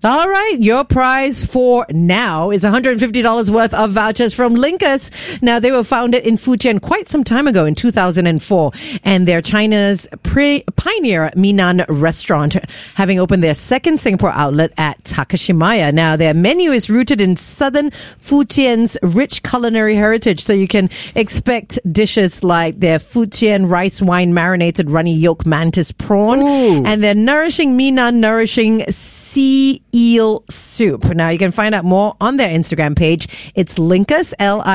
All right. Your prize for now is $150 worth of vouchers from Linkus. Now, they were founded in Fujian quite some time ago in 2004. And they're China's pioneer Minan restaurant, having opened their second Singapore outlet at Takashimaya. Now, their menu is rooted in southern Fujian's rich culinary heritage. So you can expect dishes like their Fujian rice wine marinated runny yolk mantis prawn. Ooh. And their nourishing sea eel soup. Now, you can find out more on their Instagram page. It's Linkus,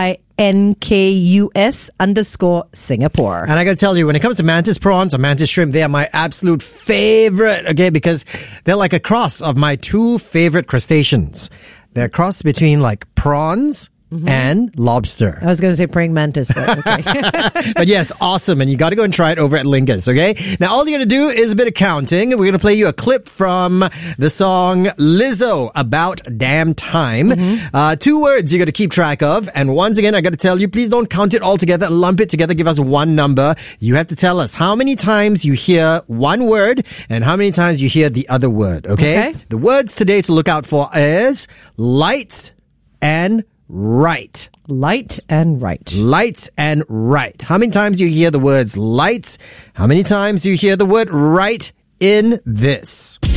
LINKUS_Singapore. And I gotta tell you, when it comes to mantis prawns or mantis shrimp, they are my absolute favorite, okay? Because they're like a cross of my two favorite crustaceans. They're a cross between like prawns and lobster. I was going to say praying mantis, but okay. But yes, awesome. And you got to go and try it over at Linkus, okay? Now, all you got to do is a bit of counting. We're going to play you a clip from the song Lizzo, About Damn Time. 2 words you got to keep track of. And once again, I got to tell you, please don't count it all together. Lump it together. Give us one number. You have to tell us how many times you hear one word and how many times you hear the other word, okay? The words today to look out for is light and right. Light and right. Light and right. How many times you hear the words light? How many times you hear the word right in this?